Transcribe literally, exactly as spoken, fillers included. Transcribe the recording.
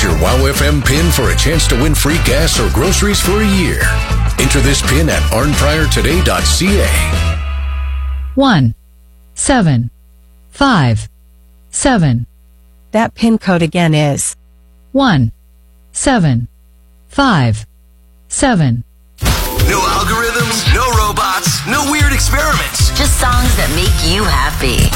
your Wow F M PIN for a chance to win free gas or groceries for a year. Enter this PIN at arn pryor today dot c a. One, seven, five, seven. That PIN code again is One, seven, five, seven. No algorithms, no robots, no weird experiments. Just songs that make you happy.